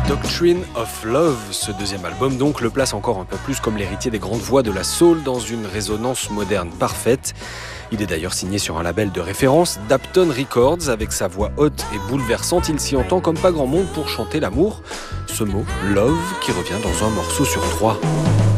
Doctrine of Love, ce deuxième album donc le place encore un peu plus comme l'héritier des grandes voix de la soul dans une résonance moderne parfaite. Il est d'ailleurs signé sur un label de référence, Dapton Records. Avec sa voix haute et bouleversante, il s'y entend comme pas grand monde pour chanter l'amour. Ce mot, love, qui revient dans un morceau sur 3.